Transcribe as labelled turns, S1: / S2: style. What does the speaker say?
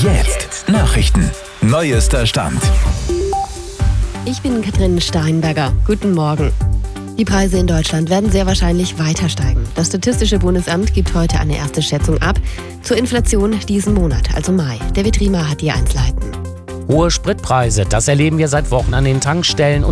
S1: Jetzt Nachrichten. Neuester Stand.
S2: Ich bin Katrin Steinberger. Guten Morgen. Die Preise in Deutschland werden sehr wahrscheinlich weiter steigen. Das Statistische Bundesamt gibt heute eine erste Schätzung ab zur Inflation diesen Monat, also Mai. David Riemer hat die Einzelheiten.
S3: Hohe Spritpreise, das erleben wir seit Wochen an den Tankstellen